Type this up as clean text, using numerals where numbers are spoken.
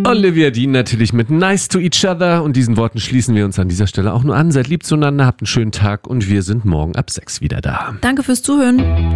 Olivia Dean natürlich mit Nice to Each Other. Und diesen Worten schließen wir uns an dieser Stelle auch nur an. Seid lieb zueinander, habt einen schönen Tag und wir sind morgen ab 6 wieder da. Danke fürs Zuhören.